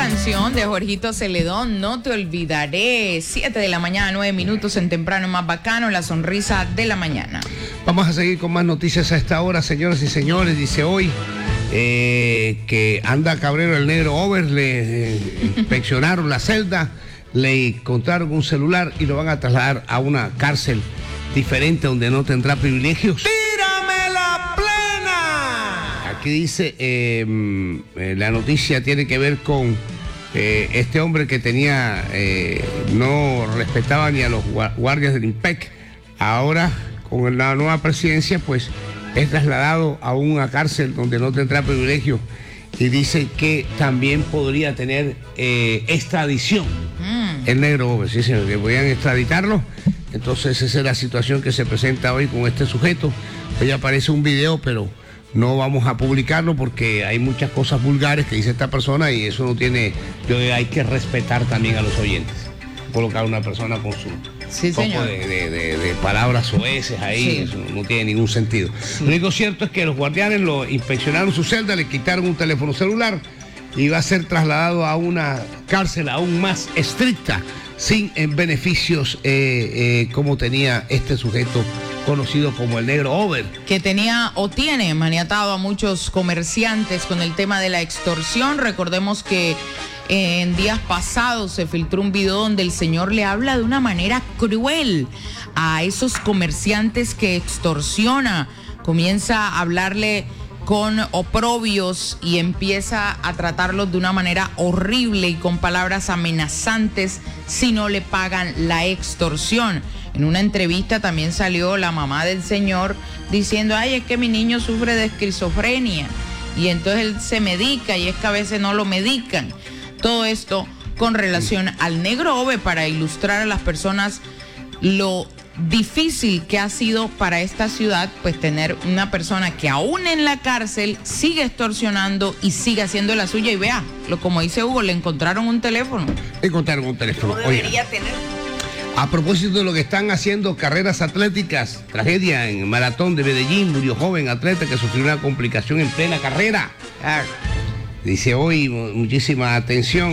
canción de Jorgito Celedón, No Te Olvidaré. 7 de la mañana, 9 minutos en Temprano Más Bacano, la sonrisa de la mañana. Vamos a seguir con más noticias a esta hora, señoras y señores. Dice hoy que anda Cabrero el negro over, le inspeccionaron la celda, le encontraron un celular y lo van a trasladar a una cárcel diferente donde no tendrá privilegios. ¡Tírame la plena! Aquí dice, la noticia tiene que ver con este hombre que tenía, no respetaba ni a los guardias del IMPEC. Ahora, con la nueva presidencia, pues es trasladado a una cárcel donde no tendrá privilegio y dice que también podría tener extradición. El negro, pues, sí, señor, que podían extraditarlo. Entonces esa es la situación que se presenta hoy con este sujeto. Hoy aparece un video, pero no vamos a publicarlo porque hay muchas cosas vulgares que dice esta persona y eso no tiene, hay que respetar también a los oyentes. Colocar a una persona con su poco de palabras soeces ahí, eso no tiene ningún sentido. Lo único cierto es que los guardianes lo inspeccionaron su celda, le quitaron un teléfono celular y va a ser trasladado a una cárcel aún más estricta, sin beneficios como tenía este sujeto conocido como el negro over. Que tenía o tiene maniatado a muchos comerciantes con el tema de la extorsión. Recordemos que en días pasados se filtró un video donde el señor le habla de una manera cruel a esos comerciantes que extorsiona. Comienza a hablarle con oprobios y empieza a tratarlos de una manera horrible y con palabras amenazantes si no le pagan la extorsión. En una entrevista también salió la mamá del señor diciendo, ay, es que mi niño sufre de esquizofrenia y entonces él se medica y es que a veces no lo medican. Todo esto con relación al negro ove, para ilustrar a las personas lo difícil que ha sido para esta ciudad, pues tener una persona que aún en la cárcel sigue extorsionando y sigue haciendo la suya. Y vea, como dice Hugo, le encontraron un teléfono. Encontraron un teléfono. No debería tener. A propósito de lo que están haciendo carreras atléticas, tragedia en Maratón de Medellín, murió joven atleta que sufrió una complicación en plena carrera. Dice hoy, muchísima atención.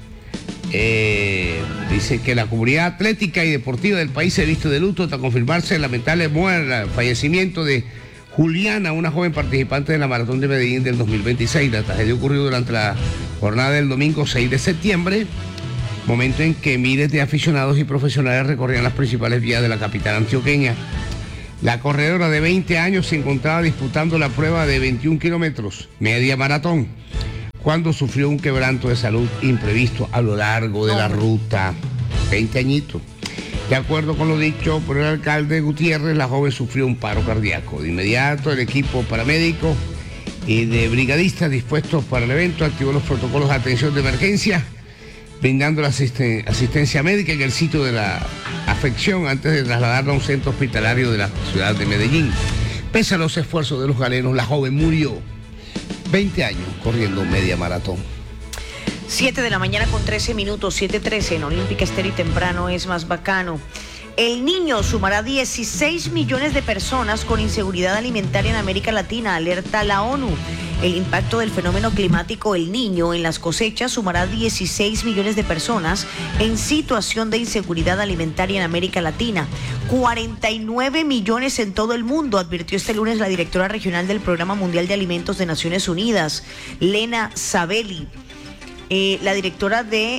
Dice que la comunidad atlética y deportiva del país se ha visto de luto hasta confirmarse el lamentable fallecimiento de Juliana, una joven participante de la Maratón de Medellín del 2026. La tragedia ocurrió durante la jornada del domingo 6 de septiembre, momento en que miles de aficionados y profesionales recorrían las principales vías de la capital antioqueña. La corredora de 20 años se encontraba disputando la prueba de 21 kilómetros, media maratón, cuando sufrió un quebranto de salud imprevisto a lo largo de la ruta. 20 añitos. De acuerdo con lo dicho por el alcalde Gutiérrez, la joven sufrió un paro cardíaco. De inmediato, el equipo paramédico y de brigadistas dispuestos para el evento activó los protocolos de atención de emergencia, brindando la asistencia médica en el sitio de la afección antes de trasladarla a un centro hospitalario de la ciudad de Medellín. Pese a los esfuerzos de los galenos, la joven murió. 20 años corriendo media maratón. 7 de la mañana con 13 minutos, 7:13 en Olímpica Estéreo y Temprano es Más Bacano. El Niño sumará 16 millones de personas con inseguridad alimentaria en América Latina, alerta la ONU. El impacto del fenómeno climático El Niño en las cosechas sumará 16 millones de personas en situación de inseguridad alimentaria en América Latina. 49 millones en todo el mundo, advirtió este lunes la directora regional del Programa Mundial de Alimentos de Naciones Unidas, Lena Sabelli. La directora de,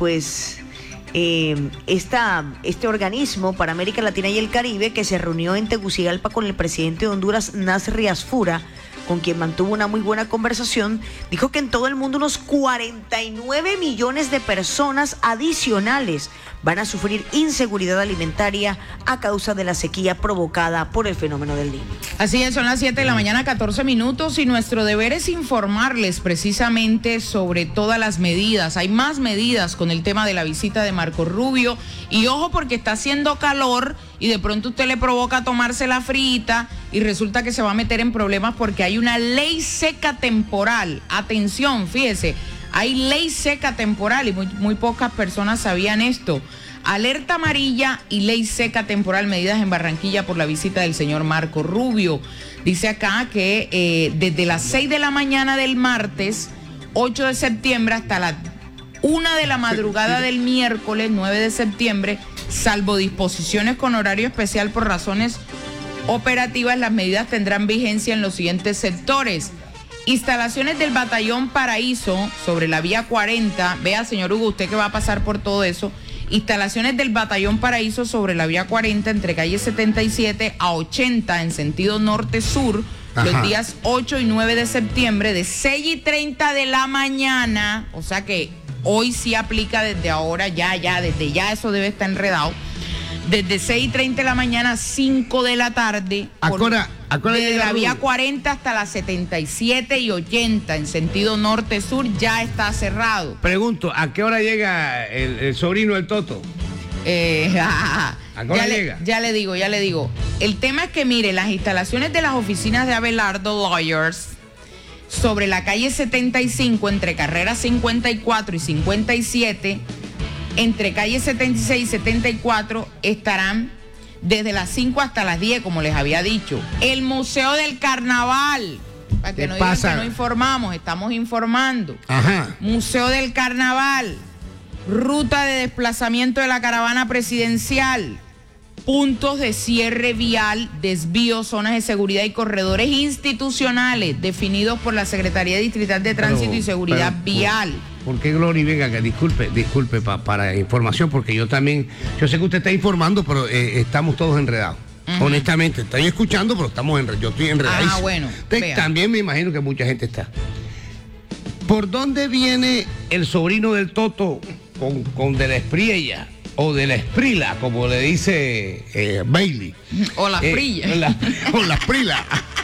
este organismo para América Latina y el Caribe, que se reunió en Tegucigalpa con el presidente de Honduras, Nasri Asfura, con quien mantuvo una muy buena conversación, dijo que en todo el mundo unos 49 millones de personas adicionales van a sufrir inseguridad alimentaria a causa de la sequía provocada por el fenómeno del Niño. Así es, son las 7 de la mañana, 14 minutos, y nuestro deber es informarles precisamente sobre todas las medidas. Hay más medidas con el tema de la visita de Marco Rubio, y ojo porque está haciendo calor y de pronto usted le provoca tomarse la frita y resulta que se va a meter en problemas porque hay una ley seca temporal. Atención, fíjese, hay ley seca temporal y muy pocas personas sabían esto. Alerta amarilla y ley seca temporal, medidas en Barranquilla por la visita del señor Marco Rubio. Dice acá que desde las 6 de la mañana del martes 8 de septiembre hasta las 1 de la madrugada del miércoles 9 de septiembre, salvo disposiciones con horario especial por razones operativas, las medidas tendrán vigencia en los siguientes sectores. Instalaciones del Batallón Paraíso sobre la vía 40, vea señor Hugo, usted que va a pasar por todo eso, instalaciones del Batallón Paraíso sobre la vía 40 entre calle 77 a 80 en sentido norte-sur, los días 8 y 9 de septiembre de 6:30 de la mañana, o sea que hoy sí aplica desde ahora, desde ya eso debe estar enredado. Desde 6:30 de la mañana a 5 de la tarde. Desde la vía 40 hasta la 77 y 80 en sentido norte-sur ya está cerrado. Pregunto, ¿a qué hora llega el sobrino del Toto? ¿A qué hora llega? Ya le digo. El tema es que, mire, las instalaciones de las oficinas de Abelardo Lawyers sobre la calle 75 entre carreras 54 y 57, entre calle 76 y 74, estarán desde las 5 hasta las 10, como les había dicho. El Museo del Carnaval, para que no digan que no informamos, estamos informando. Museo del Carnaval, ruta de desplazamiento de la caravana presidencial, puntos de cierre vial, desvíos, zonas de seguridad y corredores institucionales definidos por la Secretaría Distrital de Tránsito y Seguridad Vial. ¿Por qué, Glory? Venga, que disculpe para información, porque yo sé que usted está informando, pero estamos todos enredados. Honestamente, estoy escuchando, pero yo estoy enredadísimo. Bueno. También me imagino que mucha gente está. ¿Por dónde viene el sobrino del Toto con de la Espriella? O de la Esprila, como le dice Bailey. O la Esprilla. O la Esprila.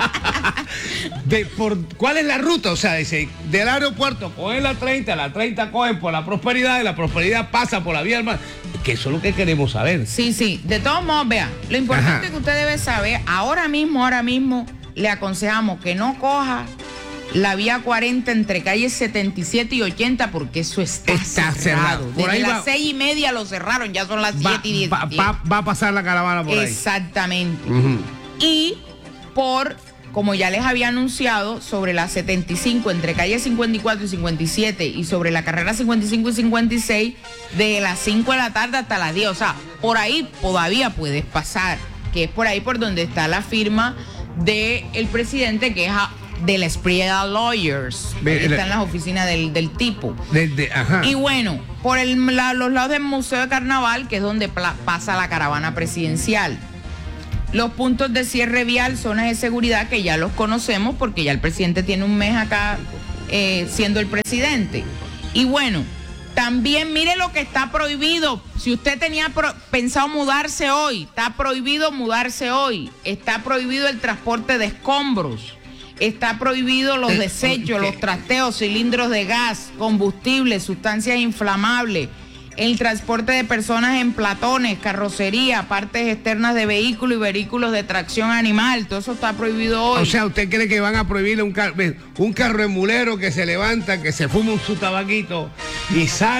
¿Cuál es la ruta? O sea, dice, del aeropuerto cogen la 30 cogen por la Prosperidad, y la Prosperidad pasa por la vía del mar. Que eso es lo que queremos saber. Sí. De todos modos, vea, lo importante que usted debe saber, ahora mismo, le aconsejamos que no coja la vía 40 entre calles 77 y 80 porque eso está cerrado. Por Desde ahí las 6:30 lo cerraron, ya son las 7 y 10. Va a pasar la caravana por ahí. Exactamente. Y como ya les había anunciado, sobre la 75 entre calles 54 y 57 y sobre la carrera 55 y 56, de las 5 de la tarde hasta las 10. O sea, por ahí todavía puedes pasar, que es por ahí por donde está la firma del presidente, que es de la Espriella Lawyers. Están las oficinas del tipo. Y bueno, por los lados del Museo de Carnaval, que es donde pasa la caravana presidencial. Los puntos de cierre vial, zonas de seguridad, que ya los conocemos porque ya el presidente tiene un mes acá siendo el presidente. Y bueno, también mire lo que está prohibido. Si usted tenía pensado mudarse hoy, está prohibido mudarse hoy. Está prohibido el transporte de escombros. Está prohibido los desechos, los trasteos, cilindros de gas, combustible, sustancias inflamables, el transporte de personas en platones, carrocería, partes externas de vehículos y vehículos de tracción animal. Todo eso está prohibido hoy. O sea, ¿usted cree que van a prohibirle un carro emulero que se levanta, que se fuma su tabaquito y sale